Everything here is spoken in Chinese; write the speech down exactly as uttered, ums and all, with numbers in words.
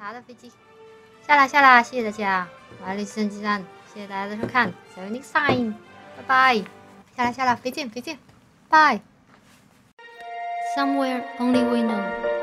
他的飞机。下啦下啦，谢谢大家，我爱丽丝基站，谢谢大家的收看 ，See you next time，拜拜。下啦下啦，飞见飞见，拜。Somewhere only we know。